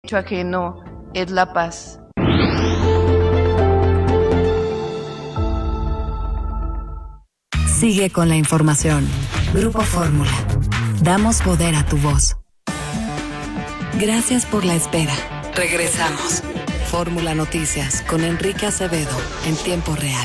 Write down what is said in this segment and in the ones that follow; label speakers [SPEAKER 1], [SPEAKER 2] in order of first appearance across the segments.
[SPEAKER 1] derecho ajeno es la paz.
[SPEAKER 2] Sigue con la información. Grupo Fórmula. Damos poder a tu voz. Gracias por la espera. Regresamos. Fórmula Noticias con Enrique Acevedo en tiempo real.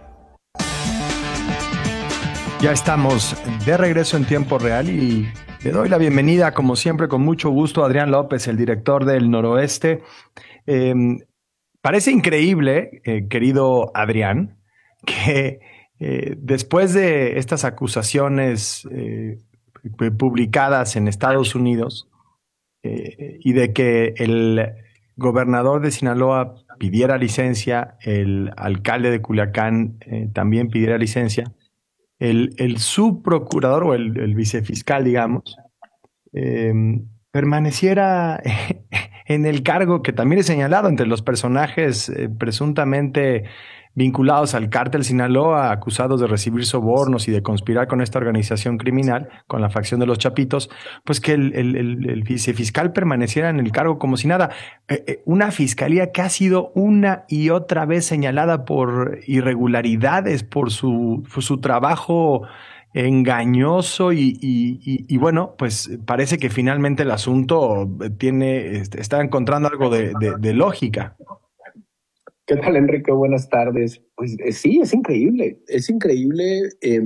[SPEAKER 3] Ya estamos de regreso en tiempo real y le doy la bienvenida, como siempre, con mucho gusto, a Adrián López, el director del Noroeste. Parece increíble, querido Adrián, que después de estas acusaciones publicadas en Estados Unidos y de que el gobernador de Sinaloa pidiera licencia, el alcalde de Culiacán también pidiera licencia, el subprocurador o el vicefiscal, digamos, permaneciera en el cargo que también es señalado entre los personajes presuntamente vinculados al cártel Sinaloa, acusados de recibir sobornos y de conspirar con esta organización criminal, con la facción de los Chapitos, pues que el vicefiscal permaneciera en el cargo como si nada. Una fiscalía que ha sido una y otra vez señalada por irregularidades, por su trabajo engañoso y bueno, pues parece que finalmente el asunto está encontrando algo de lógica.
[SPEAKER 4] ¿Qué tal, Enrique? Buenas tardes. Pues sí, es increíble. Es increíble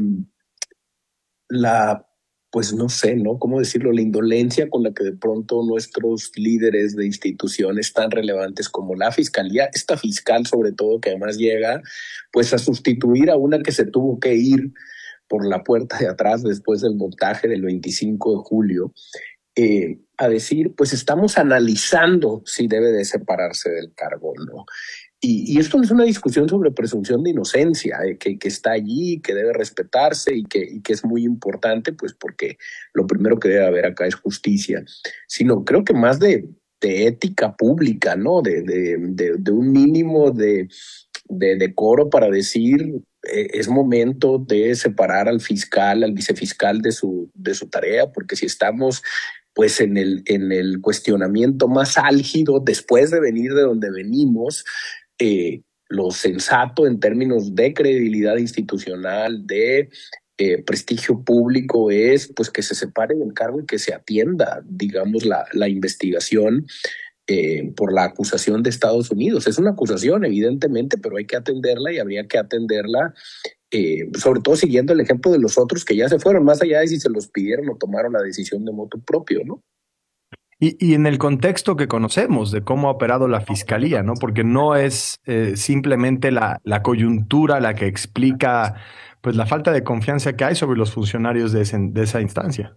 [SPEAKER 4] pues no sé, ¿no? ¿Cómo decirlo? La indolencia con la que de pronto nuestros líderes de instituciones tan relevantes como la Fiscalía, esta fiscal sobre todo, que además llega pues a sustituir a una que se tuvo que ir por la puerta de atrás después del montaje del 25 de julio, a decir, pues estamos analizando si debe de separarse del cargo o no. Y esto no es una discusión sobre presunción de inocencia, que está allí, que debe respetarse y que es muy importante, pues porque lo primero que debe haber acá es justicia, sino creo que más de ética pública, ¿no? De un mínimo de decoro para decir es momento de separar al fiscal, al vicefiscal de su tarea, porque si estamos pues en el cuestionamiento más álgido después de venir de donde venimos, lo sensato en términos de credibilidad institucional, de prestigio público es pues que se separe del cargo y que se atienda, digamos, la investigación por la acusación de Estados Unidos. Es una acusación, evidentemente, pero hay que atenderla y habría que atenderla, sobre todo siguiendo el ejemplo de los otros que ya se fueron, más allá de si se los pidieron o tomaron la decisión de motu propio, ¿no?
[SPEAKER 3] Y en el contexto que conocemos de cómo ha operado la Fiscalía, ¿no? Porque no es simplemente la coyuntura la que explica pues la falta de confianza que hay sobre los funcionarios de esa instancia.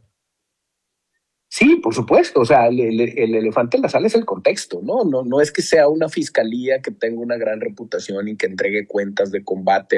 [SPEAKER 4] Sí, por supuesto. O sea, el elefante en la sala es el contexto, ¿no? No es que sea una fiscalía que tenga una gran reputación y que entregue cuentas de combate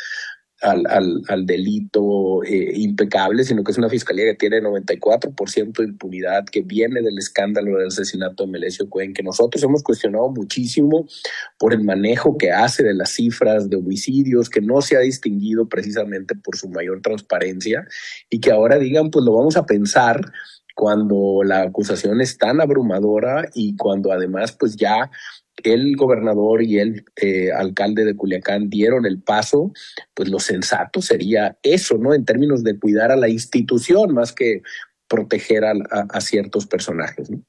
[SPEAKER 4] al delito impecable, sino que es una fiscalía que tiene 94% de impunidad, que viene del escándalo del asesinato de Melesio Cohen, que nosotros hemos cuestionado muchísimo por el manejo que hace de las cifras de homicidios, que no se ha distinguido precisamente por su mayor transparencia, y que ahora digan, pues lo vamos a pensar cuando la acusación es tan abrumadora y cuando además pues ya el gobernador y el alcalde de Culiacán dieron el paso, pues lo sensato sería eso, ¿no? En términos de cuidar a la institución más que proteger a ciertos personajes, ¿no?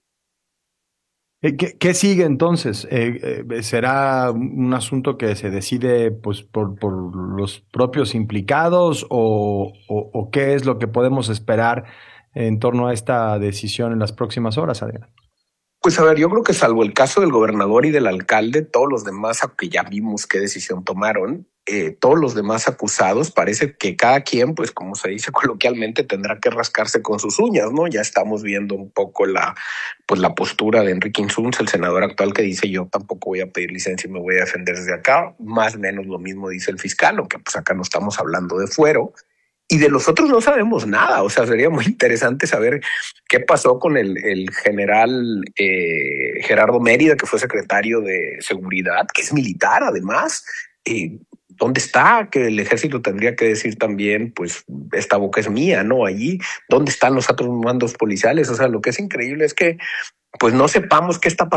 [SPEAKER 3] ¿Qué sigue entonces? ¿Será un asunto que se decide pues, por los propios implicados o qué es lo que podemos esperar en torno a esta decisión en las próximas horas, Adrián?
[SPEAKER 4] Pues a ver, yo creo que salvo el caso del gobernador y del alcalde, todos los demás, aunque ya vimos qué decisión tomaron, todos los demás acusados, parece que cada quien, pues como se dice coloquialmente, tendrá que rascarse con sus uñas, ¿no? Ya estamos viendo un poco la postura de Enrique Insunza, el senador actual, que dice yo tampoco voy a pedir licencia y me voy a defender desde acá. Más o menos lo mismo dice el fiscal, aunque pues acá no estamos hablando de fuero. Y de los otros no sabemos nada. O sea, sería muy interesante saber qué pasó con el general Gerardo Mérida, que fue secretario de Seguridad, que es militar además. ¿Dónde está? Que el ejército tendría que decir también, pues, esta boca es mía, ¿no? Allí, ¿dónde están los otros mandos policiales? O sea, lo que es increíble es que pues no sepamos qué está pasando